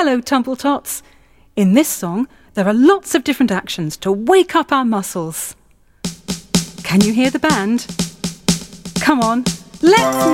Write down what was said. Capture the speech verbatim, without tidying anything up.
Hello, Tumble Tots. In this song, there are lots of different actions to wake up our muscles. Can you hear the band? Come on, let's